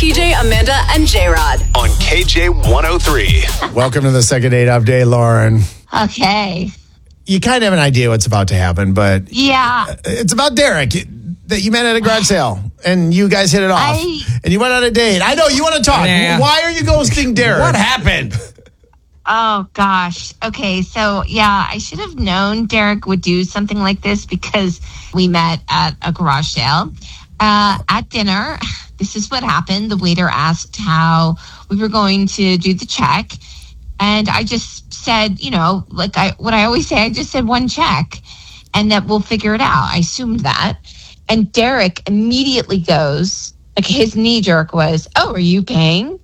TJ, Amanda, and J-Rod. On KJ 103. Welcome to the second date update, Lauren. Okay. You kind of have an idea what's about to happen, but Yeah. it's about Derek that you met at a garage sale, and you guys hit it off, and you went on a date. I know you want to talk. Yeah. Why are you ghosting Derek? What happened? Oh, gosh. Okay. So, yeah, I should have known Derek would do something like this because we met at a garage sale. At dinner, this is what happened. The waiter asked how we were going to do the check. And I just said, what I always say, I just said one check and that we'll figure it out. I assumed that. And Derek immediately goes, like his knee jerk was, "Oh, are you paying?"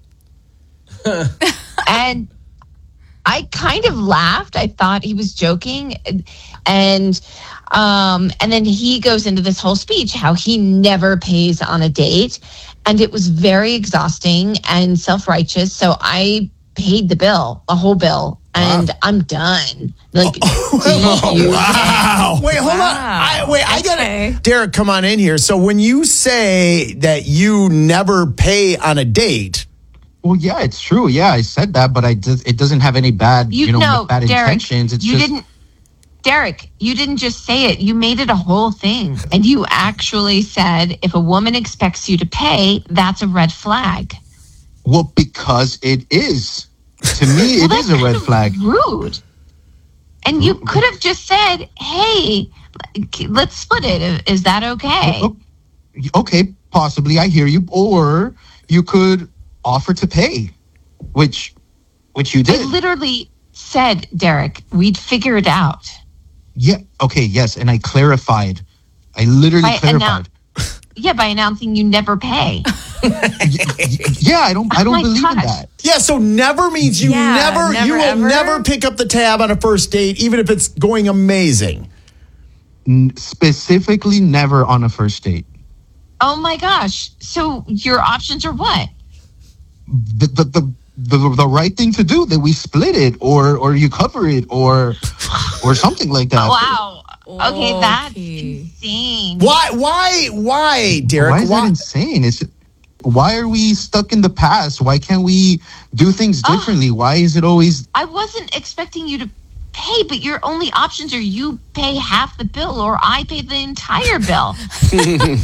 And I kind of laughed. I thought he was joking. And then he goes into this whole speech, how he never pays on a date. And it was very exhausting and self-righteous. So I paid the bill, the whole bill. And I'm done. Like, Wow. Wait, hold on. I got it. Derek, come on in here. So when you say that you never pay on a date. Well, yeah, it's true. Yeah, I said that, but it doesn't have any bad, bad Derek, intentions. It's Derek, you didn't just say it. You made it a whole thing. And you actually said if a woman expects you to pay, that's a red flag. Well, because it is. To me, it is a red flag. Rude. And you could have just said, "Hey, let's split it. Is that okay?" Okay, possibly. I hear you. Or you could offer to pay, which you did. I literally said, Derek, we'd figure it out. Yeah. Okay. Yes. And I clarified. I literally clarified. By announcing you never pay. Yeah, I don't believe in that. Yeah, so never means you will never pick up the tab on a first date, even if it's going amazing. Specifically, never on a first date. Oh my gosh! So your options are what? The right thing to do, that we split it, or you cover it, or something like that. Wow. Okay, that's insane. Why, Derek? Why is that insane? Why are we stuck in the past? Why can't we do things differently? Why is it always... I wasn't expecting you to pay, but your only options are you pay half the bill or I pay the entire bill.